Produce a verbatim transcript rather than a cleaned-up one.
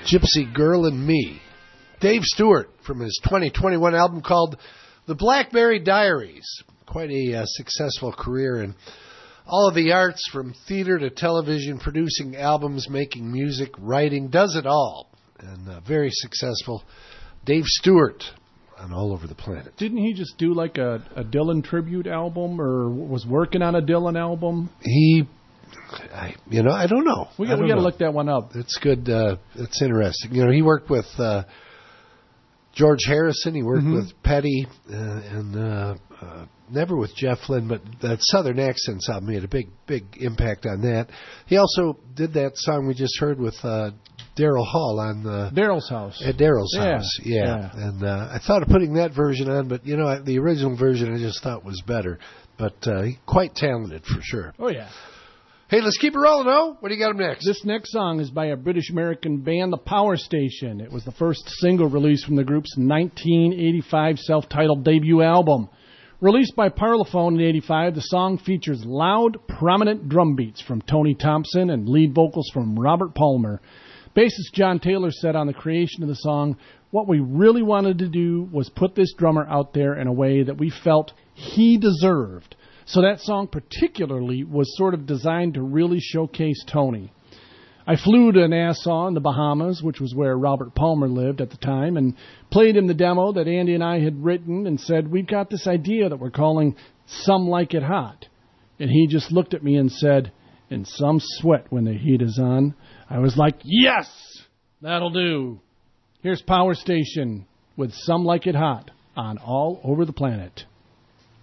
Gypsy Girl and Me. Dave Stewart from his twenty twenty-one album called The Blackberry Diaries. Quite a uh, successful career in all of the arts, from theater to television, producing albums, making music, writing, does it all. And uh, very successful. Dave Stewart on All Over the Planet. Didn't he just do like a, a Dylan tribute album, or was working on a Dylan album? He, I, you know, I don't know. We got we got to look that one up. It's good. Uh, it's interesting. You know, he worked with uh, George Harrison. He worked mm-hmm. with Petty, uh, and uh, uh, never with Jeff Lynne. But that Southern Accents album made a big, big impact on that. He also did that song we just heard with uh, Daryl Hall on the Daryl's house. At Daryl's yeah. house, yeah. yeah. And uh, I thought of putting that version on, but you know, the original version I just thought was better. But uh, quite talented for sure. Oh yeah. Hey, let's keep it rolling, oh. What do you got up next? This next song is by a British-American band, The Power Station. It was the first single released from the group's nineteen eighty-five self-titled debut album. Released by Parlophone in eighty-five, the song features loud, prominent drum beats from Tony Thompson and lead vocals from Robert Palmer. Bassist John Taylor said on the creation of the song, "What we really wanted to do was put this drummer out there in a way that we felt he deserved." So that song particularly was sort of designed to really showcase Tony. I flew to Nassau in the Bahamas, which was where Robert Palmer lived at the time, and played him the demo that Andy and I had written and said, "We've got this idea that we're calling Some Like It Hot." And he just looked at me and said, "And some sweat when the heat is on." I was like, yes, that'll do. Here's Power Station with Some Like It Hot on All Over the Planet.